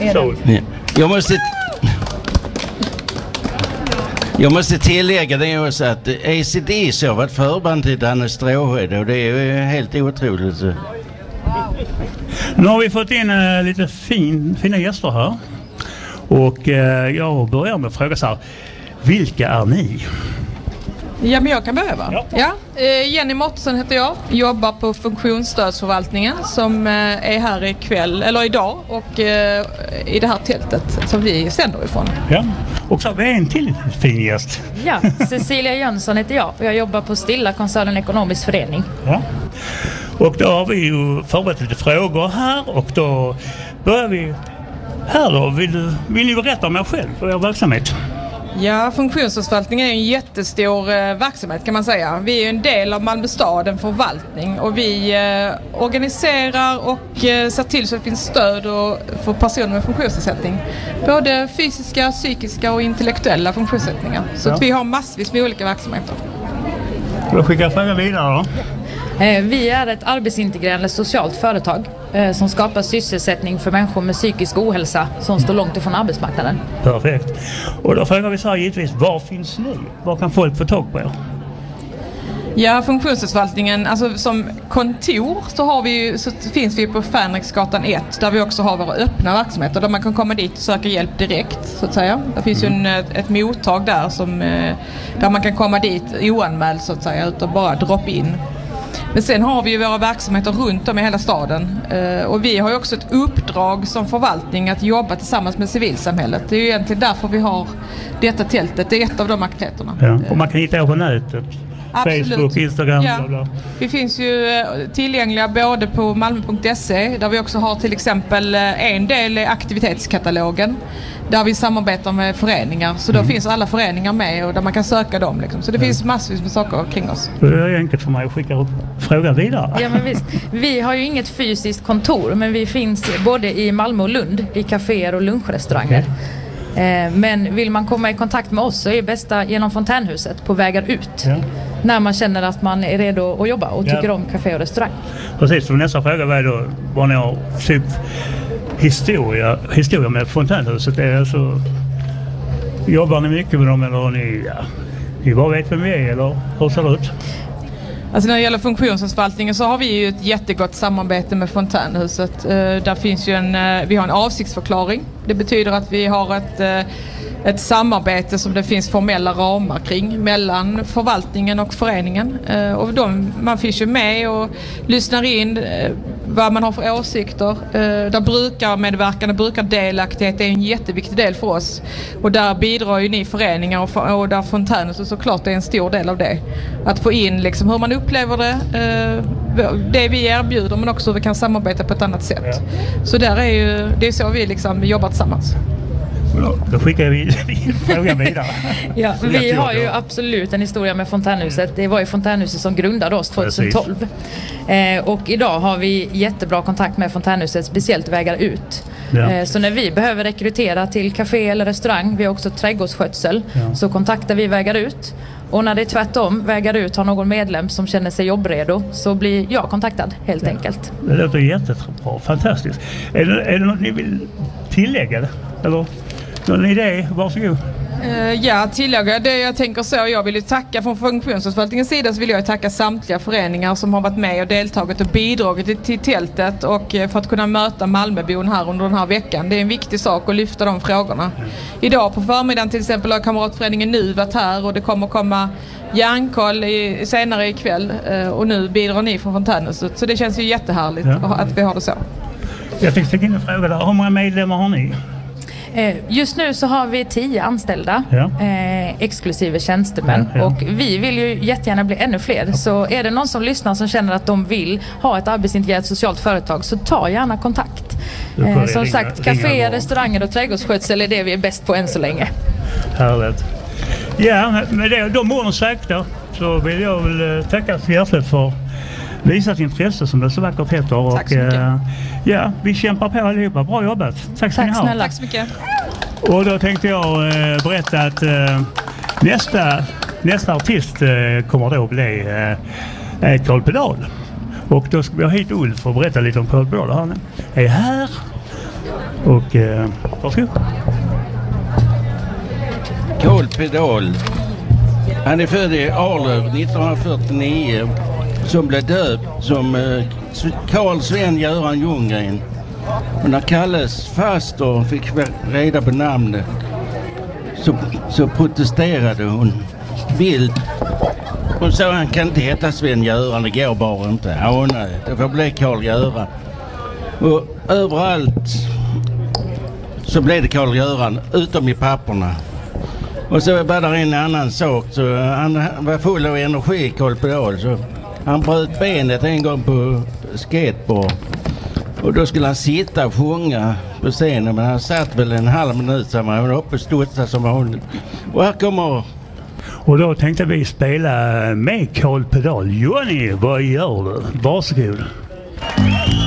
Jag måste tillägga det också att AC/DC har varit förband till Danne Stråhed och det är ju helt otroligt. Nu har vi fått in lite fina gäster här. Och jag börjar med att fråga så här. Vilka är ni? Ja, men jag kan börja, va? Ja. Jenny Mårtensson heter jag. Jobbar på funktionsstödsförvaltningen som är här ikväll, eller idag, och i det här tältet som vi sänder ifrån. Ja, och så har vi en till fin gäst. Ja, Cecilia Jönsson heter jag och jag jobbar på Stilla-koncernen Ekonomisk förening. Ja, och då har vi ju förberett lite frågor här och då börjar vi här då. Vill ni berätta om er själv och er verksamhet? Ja, funktionsstödsförvaltningen är en jättestor verksamhet kan man säga. Vi är ju en del av Malmö stad, en förvaltning, och vi organiserar och ser till så att det finns stöd för personer med funktionsnedsättning. Både fysiska, psykiska och intellektuella funktionsnedsättningar. Så att vi har massvis med olika verksamheter. Då skickar jag frågan vidare då. Vi är ett arbetsintegrerande socialt företag som skapar sysselsättning för människor med psykisk ohälsa som står långt ifrån arbetsmarknaden. Perfekt. Och då frågar vi så här givetvis, var finns ni? Var kan folk få tag på er? Ja, funktionsstödsförvaltningen, alltså som kontor så finns vi på Fänriksgatan 1 där vi också har våra öppna verksamheter där man kan komma dit och söka hjälp direkt så att säga. Det finns ju ett mottag där där man kan komma dit oanmäld så att säga utan bara drop in. Men sen har vi ju våra verksamheter runt om i hela staden och vi har ju också ett uppdrag som förvaltning att jobba tillsammans med civilsamhället. Det är ju egentligen därför vi har detta tältet. Det är ett av de aktiviteterna. Ja, och man kan hitta er på nätet. Absolut. Facebook, Instagram, ja. bla bla. Vi finns ju tillgängliga både på malmo.se där vi också har till exempel en del i aktivitetskatalogen där vi samarbetar med föreningar. Så då finns alla föreningar med och där man kan söka dem. Liksom. Så det finns massvis med saker kring oss. Det är enkelt för mig att skicka upp frågan vidare. Ja, men visst. Vi har ju inget fysiskt kontor men vi finns både i Malmö och Lund i kaféer och lunchrestauranger. Men vill man komma i kontakt med oss så är det bästa genom Fontänhuset på vägar ut. Ja. När man känner att man är redo att jobba och tycker om kafé och restaurang. Precis, för nästa fråga var då vad ni har typ historia med Fontänhuset. Är alltså, jobbar ni mycket med dem eller ni bara vet vem vi är eller hur ser det ut? Alltså när det gäller funktionsstödsförvaltningen så har vi ju ett jättegott samarbete med Fontänhuset. Där finns ju vi har en avsiktsförklaring. Det betyder att vi har ett samarbete som det finns formella ramar kring mellan förvaltningen och föreningen. Och man finns ju med och lyssnar in vad man har för åsikter. Där brukarmedverkan och brukardelaktighet är en jätteviktig del för oss. Och där bidrar ju ni föreningar och där Fontänhuset såklart är en stor del av det. Att få in liksom hur man upplever det vi erbjuder men också hur vi kan samarbeta på ett annat sätt. Ja. Så det är så vi liksom jobbar tillsammans. Då skickar vi frågan vidare. Ja, vi har ju absolut en historia med Fontänhuset. Det var ju Fontänhuset som grundade oss 2012. Och idag har vi jättebra kontakt med Fontänhuset, speciellt vägar ut. Ja. Så när vi behöver rekrytera till café eller restaurang, vi har också trädgårdsskötsel, så kontaktar vi vägar ut. Och när det är tvärtom, vägar ut har någon medlem som känner sig jobbredo så blir jag kontaktad helt enkelt. Det låter jättebra, fantastiskt. Är det något ni vill tillägga? Eller någon idé? Varsågod. Ja, tillägga det jag tänker så. Jag vill ju tacka från funktionsstödsförvaltningens sida så vill jag tacka samtliga föreningar som har varit med och deltagit och bidragit till tältet och för att kunna möta Malmöbon här under den här veckan. Det är en viktig sak att lyfta de frågorna. Idag på förmiddagen till exempel har kamratföreningen nu varit här och det kommer komma Järnkoll senare ikväll och nu bidrar ni från Fontänhuset. Så det känns ju jättehärligt att vi har det så. Jag fick in en fråga där. Hur många medlemmar har ni? Just nu så har vi 10 anställda, exklusive tjänstemän. Och vi vill ju jättegärna bli ännu fler. Så är det någon som lyssnar som känner att de vill ha ett arbetsintegrerat socialt företag så ta gärna kontakt. Som sagt, kaféer, restauranger och trädgårdsskötsel är det vi är bäst på än så länge. Härligt. Ja, med de orden sakta så vill jag väl tacka så hjärtligt för visat intresse som det så vackert heter. Tack så mycket. Vi kämpar på allihopa. Bra jobbat. Tack snälla. Tack så mycket. Och då tänkte jag berätta att nästa artist kommer då bli Paul Pedal. Och då ska vi ha hit Ulf och berätta lite om Paul Pedal. Han är här. Och varsågod. Karl Pedal. Han är född i Arlöv 1949 som blev döpt som Carl Sven-Göran Ljunggren. Och när Kalles faster fick reda på namnet så protesterade hon vilt. Hon sa han kan inte heta Sven-Göran, det går bara inte. Ja, nej, det får bli Karl-Göran. Och överallt så blev det Karl-Göran, utom i papperna. Och så var det en annan sak, så han var full av energi, Karl Pedal, så han bröt benet en gång på skateboard. Och då skulle han sitta och sjunga på scenen, men han satt väl en halv minut så han var uppe och studsade som hon. Och här kommer... Och då tänkte vi spela med Karl Pedal. Johnny, vad gör du? Varsågod.